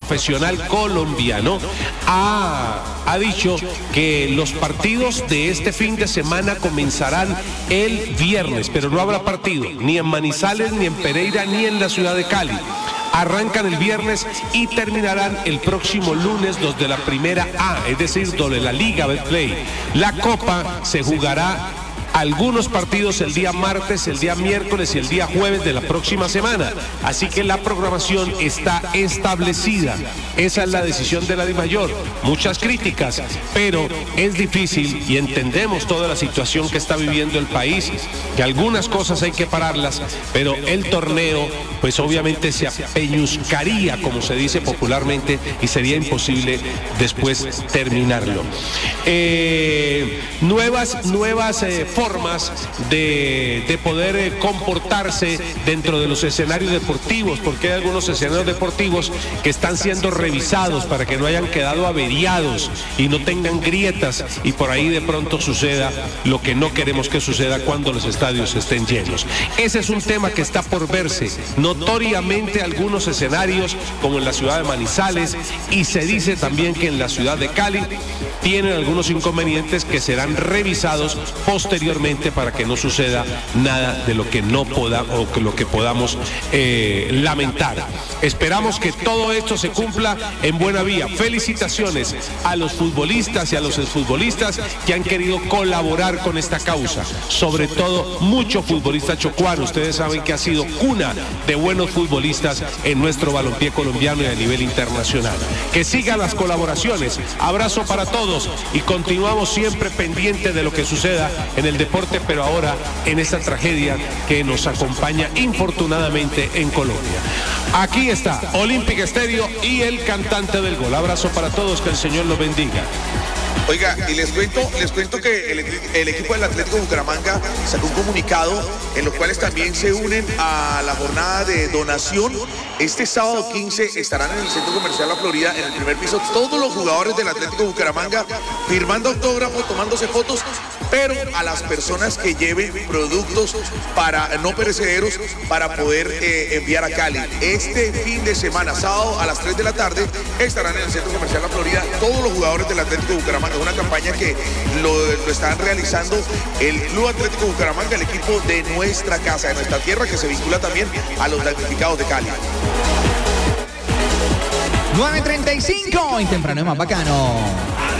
profesional colombiano, ha dicho que los partidos de este fin de semana comenzarán el viernes, pero no habrá partido ni en Manizales, ni en Pereira, ni en la ciudad de Cali. Arrancan el viernes y terminarán el próximo lunes los de la Primera A, es decir, los de la Liga Betplay. La Copa se jugará algunos partidos el día martes, el día miércoles y el día jueves de la próxima semana. Así que la programación está establecida. Esa es la decisión de la DIMAYOR. Muchas críticas, pero es difícil y entendemos toda la situación que está viviendo el país, que algunas cosas hay que pararlas, pero el torneo pues obviamente se apeñuscaría, como se dice popularmente, y sería imposible después terminarlo. Nuevas formas de poder comportarse dentro de los escenarios deportivos, porque hay algunos escenarios deportivos que están siendo revisados para que no hayan quedado averiados y no tengan grietas, y por ahí de pronto suceda lo que no queremos que suceda cuando los estadios estén llenos. Ese es un tema que está por verse. Notoriamente algunos escenarios, como en la ciudad de Manizales, y se dice también que en la ciudad de Cali, tienen algunos inconvenientes que serán revisados posteriormente para que no suceda nada de lo que no lo que podamos lamentar. Esperamos que todo esto se cumpla en buena vía. Felicitaciones a los futbolistas y a los exfutbolistas que han querido colaborar con esta causa, sobre todo mucho futbolista chocuano. Ustedes saben que ha sido cuna de buenos futbolistas en nuestro balompié colombiano y a nivel internacional. Que sigan las colaboraciones. Abrazo para todos y continuamos siempre pendientes de lo que suceda en el deporte, pero ahora en esta tragedia que nos acompaña infortunadamente en Colombia. Aquí está Olympic Stereo y el cantante del gol. Abrazo para todos, que el Señor los bendiga. Oiga, y les cuento que el equipo del Atlético Bucaramanga sacó un comunicado en los cuales también se unen a la jornada de donación. Este sábado 15 estarán en el Centro Comercial La Florida, en el primer piso, todos los jugadores del Atlético Bucaramanga firmando autógrafos, tomándose fotos, pero a las personas que lleven productos para no perecederos para poder enviar a Cali. Este fin de semana, sábado a las 3 de la tarde, estarán en el Centro Comercial La Florida todos los jugadores del Atlético Bucaramanga. Es una campaña que lo están realizando el Club Atlético Bucaramanga, el equipo de nuestra casa, de nuestra tierra, que se vincula también a los damnificados de Cali. 9:35 y temprano es más bacano.